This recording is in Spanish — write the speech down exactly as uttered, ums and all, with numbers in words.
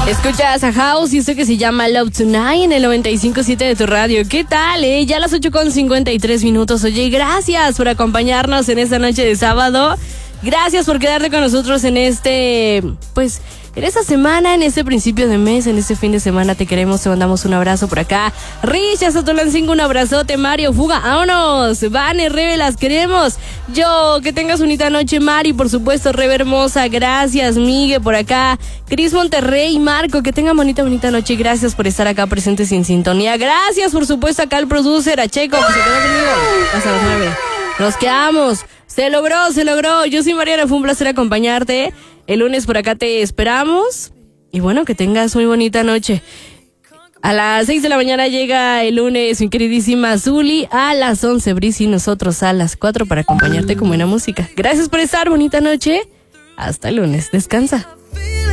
Escuchas a House y esto que se llama Love Tonight en el noventa y cinco punto siete de tu radio. ¿Qué tal, eh? Ya a las ocho con cincuenta y tres minutos. Oye, gracias por acompañarnos en esta noche de sábado. Gracias por quedarte con nosotros en este, pues, en esta semana, en este principio de mes, en este fin de semana. Te queremos, te mandamos un abrazo por acá. Richard Sotolancingo, un abrazote. Mario Fuga, vámonos. Vane, Rebe, las queremos. Yo, que tengas bonita noche, Mari, por supuesto, Rebe hermosa. Gracias, Miguel, por acá. Cris Monterrey, Marco, que tengan bonita, bonita noche. Gracias por estar acá presentes en sintonía. Gracias, por supuesto, acá al producer, a Checo, que se quedó conmigo hasta las nueve. Nos quedamos. Se logró, se logró. Yo soy Mariana, fue un placer acompañarte. El lunes por acá te esperamos. Y bueno, que tengas muy bonita noche. A las seis de la mañana llega el lunes mi queridísima Zuli. A las once Brice y nosotros a las cuatro para acompañarte con buena música. Gracias por estar, bonita noche. Hasta el lunes, descansa.